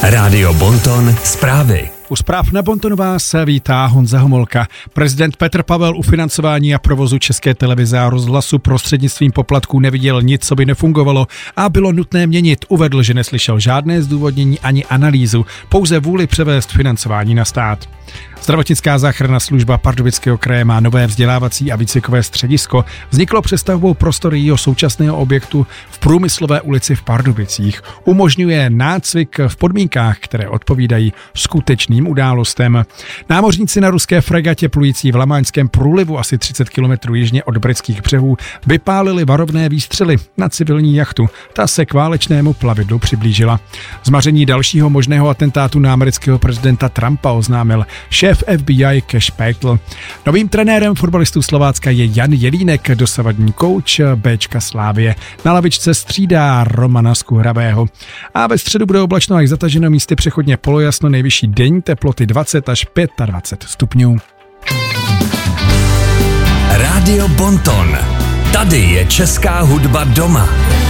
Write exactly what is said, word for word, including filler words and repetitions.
Rádio Bonton zprávy. U zpráv na Bontonu vás vítá Honza Homolka. Prezident Petr Pavel u financování a provozu České televize a rozhlasu prostřednictvím poplatků neviděl nic, co by nefungovalo a bylo nutné měnit. Uvedl, že neslyšel žádné zdůvodnění ani analýzu, pouze vůli převést financování na stát. Zdravotnická záchranná služba Pardubického kraje má nové vzdělávací a výcvikové středisko. Vzniklo přestavbou prostory jejího současného objektu v Průmyslové ulici v Pardubicích. Umožňuje nácvik v podmínkách, které odpovídají skutečným událostem. Námořníci na ruské fregatě plující v Lamanšském průlivu asi třicet kilometrů jižně od britských břehů vypálili varovné výstřely na civilní jachtu. Ta se k válečnému plavidlu přiblížila. Zmaření dalšího možného atentátu na amerického prezidenta Trumpa oznámil šéf F B I Cash Patel. Novým trenérem fotbalistů Slovácka je Jan Jelínek, dosavadní kouč Béčka Slávie. Na lavičce střídá Romana Skuhravého. A ve středu bude oblačno až zataženo, místy přechodně polojasno, nejvyšší denní teploty dvacet až dvacet pět stupňů. Rádio Bonton. Tady je česká hudba doma.